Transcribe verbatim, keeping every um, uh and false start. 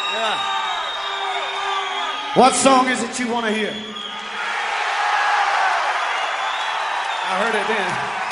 Yeah. What song is it you want to hear? I heard it then.